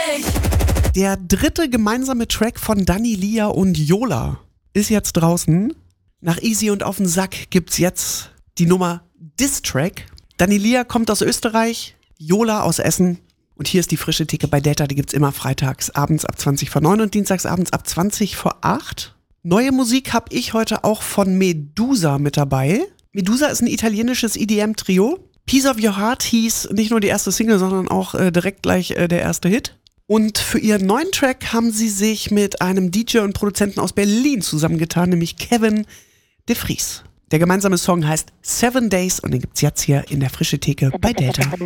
Der dritte gemeinsame Track von Dani, Lia und Yola ist jetzt draußen. Nach Easy und auf den Sack gibt's jetzt die Nummer Diss-Track. Dani, Lia kommt aus Österreich, Yola aus Essen. Und hier ist die frische Theke bei Delta, die gibt's immer freitags abends ab 20 vor 9 und dienstags abends ab 20 vor 8. Neue Musik habe ich heute auch von Medusa mit dabei. Medusa ist ein italienisches EDM-Trio. Piece of Your Heart hieß nicht nur die erste Single, sondern auch direkt gleich der erste Hit. Und für ihren neuen Track haben sie sich mit einem DJ und Produzenten aus Berlin zusammengetan, nämlich Kevin de Vries. Der gemeinsame Song heißt 7 Days und den gibt's jetzt hier in der frische Theke bei Delta.